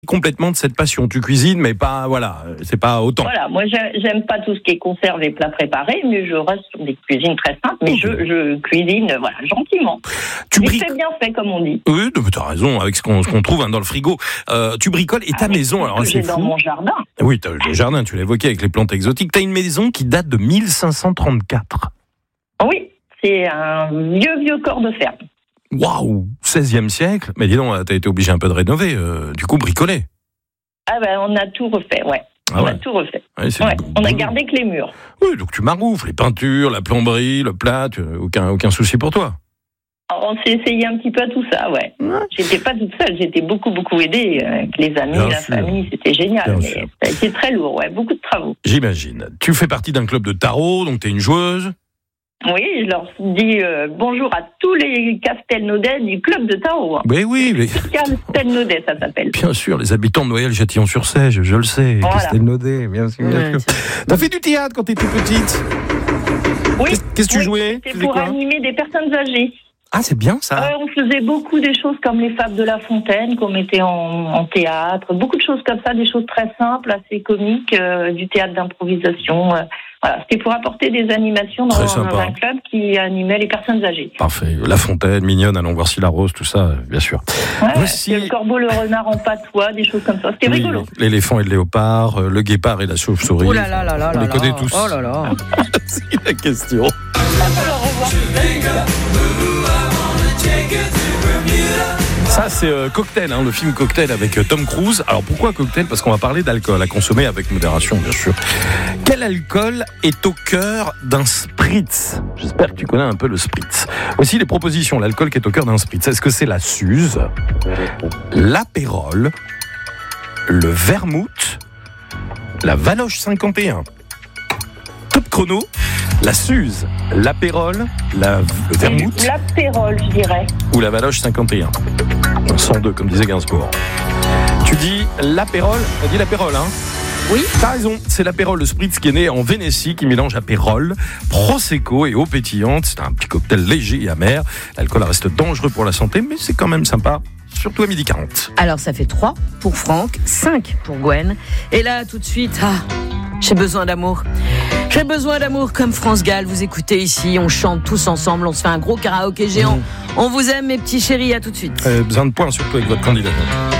complètement de cette passion. Tu cuisines, mais pas, voilà, c'est pas autant. Voilà, moi j'aime pas tout ce qui est conserve et plats préparés, mais je reste sur des cuisines très simples, mais je cuisine, voilà, gentiment. C'est bien fait, comme on dit. Oui, t'as raison, avec ce qu'on trouve dans le frigo. Tu bricoles, et ta maison, alors c'est fou. Dans mon jardin. Oui, t'as le jardin, tu l'as évoqué avec les plantes exotiques. T'as une maison qui date de 1534. Oui, c'est un vieux corps de ferme. Waouh, 16e siècle. Mais dis donc, t'as été obligé un peu de rénover, du coup, bricoler. Ah ben, on a tout refait, ouais. On a tout refait. Ouais, on a gardé que les murs. Oui, donc tu maroufles, les peintures, la plomberie, le plat, aucun souci pour toi. On s'est essayé un petit peu à tout ça, ouais. J'étais pas toute seule, j'étais beaucoup aidée avec les amis, la famille, c'était génial. Mais ça a été très lourd, ouais, beaucoup de travaux. J'imagine. Tu fais partie d'un club de tarot, donc t'es une joueuse. Oui, je leur dis bonjour à tous les Castelnaudais du club de tarot. Hein. Oui. Castelnaudais, ça s'appelle. Bien sûr, les habitants de Noyelles-Châtillon-sur-Sèche, je le sais. Voilà. Castelnaudais, bien sûr. T'as fait du théâtre quand t'étais petite? Oui. Qu'est-ce que tu jouais? C'était pour animer des personnes âgées. Ah, c'est bien ça. On faisait beaucoup des choses comme les Fables de La Fontaine, qu'on mettait en théâtre. Beaucoup de choses comme ça, des choses très simples, assez comiques, du théâtre d'improvisation. Voilà, c'était pour apporter des animations dans un club qui animait les personnes âgées. Parfait. La Fontaine, mignonne, allons voir si la rose, tout ça, bien sûr. Ouais, voici le corbeau, le renard en patois, des choses comme ça. C'était rigolo. L'éléphant et le léopard, le guépard et la chauve-souris. Oh là là là là. On les connaît tous. Oh là là. C'est la question. Ça, c'est Cocktail, le film Cocktail avec Tom Cruise. Alors, pourquoi Cocktail? Parce qu'on va parler d'alcool, à consommer avec modération, bien sûr. Quel alcool est au cœur d'un spritz? J'espère que tu connais un peu le spritz. Voici les propositions. L'alcool qui est au cœur d'un spritz. Est-ce que c'est la Suze, l'apérole, le vermouth, la Valoche 51? Top chrono. La Suze, l'apérole, le vermouth. L'apérole, je dirais. Ou la Valoche 51. 102, comme disait Gainsbourg. Tu dis l'apérole, on dit l'apérole, hein? Oui. T'as raison, c'est l'apérole, le spritz qui est né en Vénétie, qui mélange apérole, prosecco et eau pétillante. C'est un petit cocktail léger et amer. L'alcool reste dangereux pour la santé, mais c'est quand même sympa. Surtout à 12h40. Alors ça fait 3 pour Franck, 5 pour Gwen. Et là, tout de suite, j'ai besoin d'amour. J'ai besoin d'amour comme France Gall. Vous écoutez ici, on chante tous ensemble, on se fait un gros karaoké géant. On vous aime mes petits chéris, à tout de suite. Besoin de points surtout avec votre candidat.